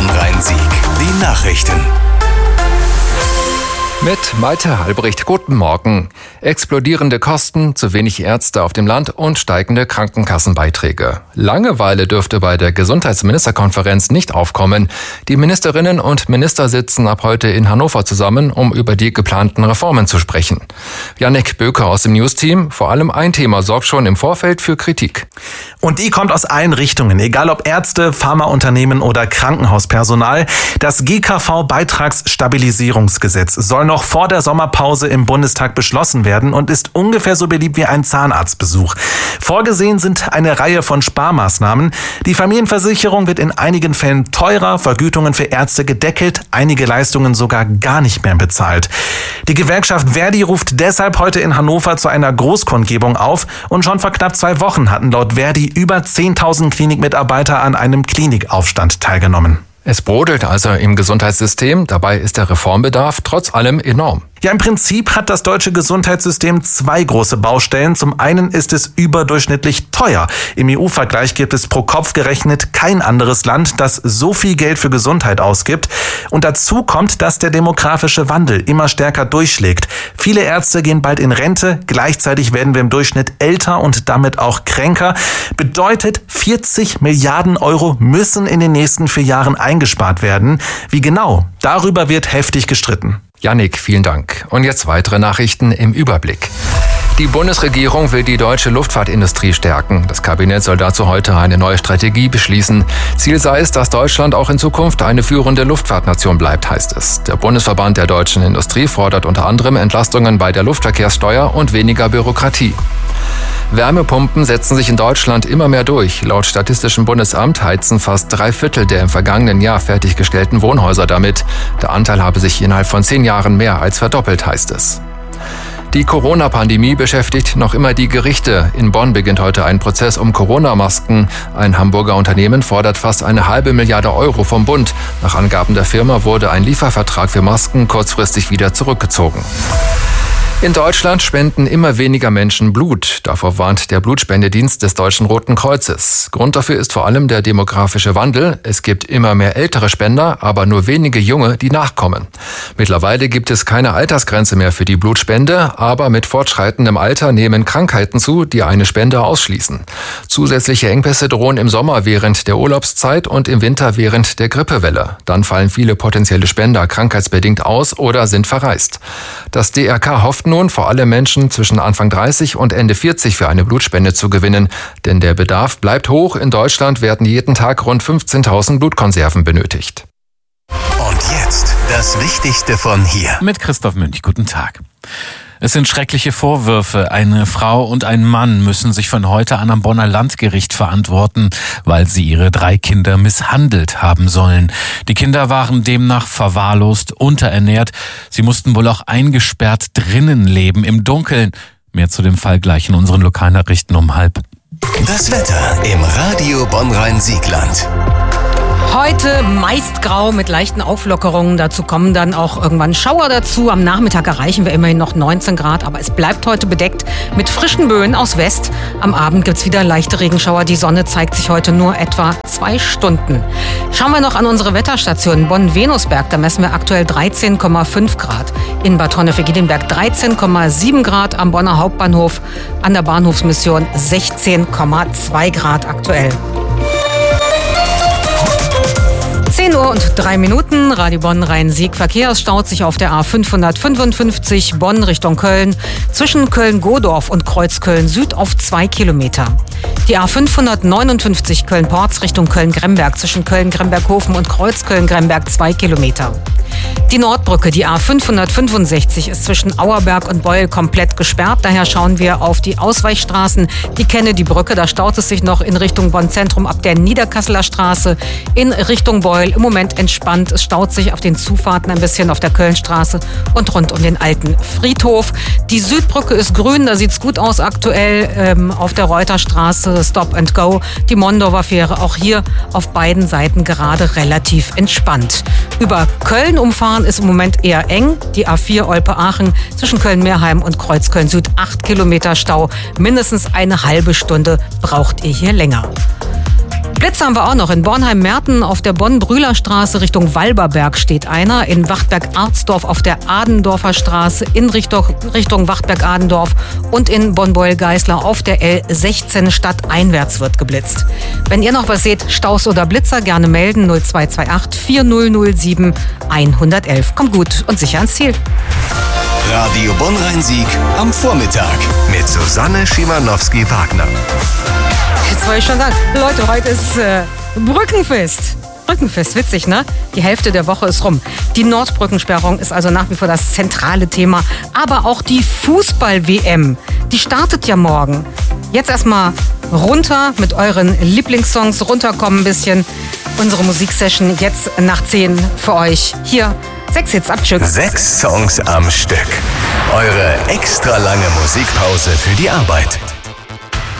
Bonn-Rhein-Sieg. Die Nachrichten. Mit Malte Halbricht, guten Morgen. Explodierende Kosten, zu wenig Ärzte auf dem Land und steigende Krankenkassenbeiträge. Langeweile dürfte bei der Gesundheitsministerkonferenz nicht aufkommen. Die Ministerinnen und Minister sitzen ab heute in Hannover zusammen, um über die geplanten Reformen zu sprechen. Jannik Böker aus dem Newsteam. Vor allem ein Thema sorgt schon im Vorfeld für Kritik. Und die kommt aus allen Richtungen, egal ob Ärzte, Pharmaunternehmen oder Krankenhauspersonal. Das GKV-Beitragsstabilisierungsgesetz soll noch vor der Sommerpause im Bundestag beschlossen werden und ist ungefähr so beliebt wie ein Zahnarztbesuch. Vorgesehen sind eine Reihe von Sparmaßnahmen. Die Familienversicherung wird in einigen Fällen teurer, Vergütungen für Ärzte gedeckelt, einige Leistungen sogar gar nicht mehr bezahlt. Die Gewerkschaft Verdi ruft deshalb heute in Hannover zu einer Großkundgebung auf und schon vor knapp 2 Wochen hatten laut Verdi über 10.000 Klinikmitarbeiter an einem Klinikaufstand teilgenommen. Es brodelt also im Gesundheitssystem, dabei ist der Reformbedarf trotz allem enorm. Ja, im Prinzip hat das deutsche Gesundheitssystem 2 große Baustellen. Zum einen ist es überdurchschnittlich teuer. Im EU-Vergleich gibt es pro Kopf gerechnet kein anderes Land, das so viel Geld für Gesundheit ausgibt. Und dazu kommt, dass der demografische Wandel immer stärker durchschlägt. Viele Ärzte gehen bald in Rente, gleichzeitig werden wir im Durchschnitt älter und damit auch kränker. Bedeutet, 40 Milliarden Euro müssen in den nächsten 4 Jahren eingespart werden. Wie genau? Darüber wird heftig gestritten. Jannik, vielen Dank. Und jetzt weitere Nachrichten im Überblick. Die Bundesregierung will die deutsche Luftfahrtindustrie stärken. Das Kabinett soll dazu heute eine neue Strategie beschließen. Ziel sei es, dass Deutschland auch in Zukunft eine führende Luftfahrtnation bleibt, heißt es. Der Bundesverband der deutschen Industrie fordert unter anderem Entlastungen bei der Luftverkehrssteuer und weniger Bürokratie. Wärmepumpen setzen sich in Deutschland immer mehr durch. Laut Statistischem Bundesamt heizen fast 3/4 der im vergangenen Jahr fertiggestellten Wohnhäuser damit. Der Anteil habe sich innerhalb von 10 Jahren mehr als verdoppelt, heißt es. Die Corona-Pandemie beschäftigt noch immer die Gerichte. In Bonn beginnt heute ein Prozess um Corona-Masken. Ein Hamburger Unternehmen fordert fast 1,5 Milliarde Euro vom Bund. Nach Angaben der Firma wurde ein Liefervertrag für Masken kurzfristig wieder zurückgezogen. In Deutschland spenden immer weniger Menschen Blut. Davor warnt der Blutspendedienst des Deutschen Roten Kreuzes. Grund dafür ist vor allem der demografische Wandel. Es gibt immer mehr ältere Spender, aber nur wenige Junge, die nachkommen. Mittlerweile gibt es keine Altersgrenze mehr für die Blutspende, aber mit fortschreitendem Alter nehmen Krankheiten zu, die eine Spende ausschließen. Zusätzliche Engpässe drohen im Sommer während der Urlaubszeit und im Winter während der Grippewelle. Dann fallen viele potenzielle Spender krankheitsbedingt aus oder sind verreist. Das DRK hofft nun, vor allem Menschen zwischen Anfang 30 und Ende 40 für eine Blutspende zu gewinnen. Denn der Bedarf bleibt hoch. In Deutschland werden jeden Tag rund 15.000 Blutkonserven benötigt. Und jetzt das Wichtigste von hier. Mit Christoph Münch, guten Tag. Es sind schreckliche Vorwürfe. Eine Frau und ein Mann müssen sich von heute an am Bonner Landgericht verantworten, weil sie ihre 3 Kinder misshandelt haben sollen. Die Kinder waren demnach verwahrlost, unterernährt. Sie mussten wohl auch eingesperrt drinnen leben, im Dunkeln. Mehr zu dem Fall gleich in unseren Lokalnachrichten um 12:30. Das Wetter im Radio Bonn-Rhein-Siegland. Heute meist grau mit leichten Auflockerungen. Dazu kommen dann auch irgendwann Schauer dazu. Am Nachmittag erreichen wir immerhin noch 19 Grad, aber es bleibt heute bedeckt mit frischen Böen aus West. Am Abend gibt's wieder leichte Regenschauer. Die Sonne zeigt sich heute nur etwa 2 Stunden. Schauen wir noch an unsere Wetterstation Bonn-Venusberg. Da messen wir aktuell 13,5 Grad. In Bad Honnef-Egidinberg 13,7 Grad. Am Bonner Hauptbahnhof an der Bahnhofsmission 16,2 Grad aktuell. 10:03 Uhr, Radio Bonn-Rhein-Sieg. Verkehr, es staut sich auf der A555 Bonn Richtung Köln zwischen Köln-Godorf und Kreuzköln Süd auf 2 Kilometer. Die A559 Köln-Porz Richtung Köln-Gremberg zwischen Köln-Gremberghofen und Kreuzköln-Gremberg 2 Kilometer. Die Nordbrücke, die A565, ist zwischen Auerberg und Beul komplett gesperrt. Daher schauen wir auf die Ausweichstraßen. Die Kennedy-Brücke, da staut es sich noch in Richtung Bonn-Zentrum ab der Niederkasseler Straße in Richtung Beul. Im Moment entspannt. Es staut sich auf den Zufahrten ein bisschen auf der Kölnstraße und rund um den alten Friedhof. Die Südbrücke ist grün, da sieht's gut aus aktuell. Auf der Reuterstraße Stop and Go. Die Mondorfer Fähre auch hier auf beiden Seiten gerade relativ entspannt. Über Köln umfahren ist im Moment eher eng. Die A4 Olpe-Aachen zwischen Köln-Meerheim und Kreuzköln Süd 8 Kilometer Stau. Mindestens eine halbe Stunde braucht ihr hier länger. Blitzer haben wir auch noch. In Bornheim-Merten auf der Bonn-Brühler-Straße Richtung Walberberg steht einer. In Wachtberg-Arzdorf auf der Adendorfer Straße in Richtung Wachtberg-Adendorf. Und in Bonn-Beuel-Geißler auf der L16 stadteinwärts wird geblitzt. Wenn ihr noch was seht, Staus oder Blitzer, gerne melden. 0228 4007 111. Kommt gut und sicher ans Ziel. Radio Bonn-Rhein-Sieg am Vormittag mit Susanne Schimanowski-Wagner. Jetzt wollte ich schon sagen, Leute, heute ist Brückenfest. Brückenfest, witzig, ne? Die Hälfte der Woche ist rum. Die Nordbrückensperrung ist also nach wie vor das zentrale Thema. Aber auch die Fußball-WM, die startet ja morgen. Jetzt erstmal runter mit euren Lieblingssongs, runterkommen ein bisschen. Unsere Musiksession jetzt nach 10 für euch. Hier 6 Hits am Stück. 6 Songs am Stück. Eure extra lange Musikpause für die Arbeit.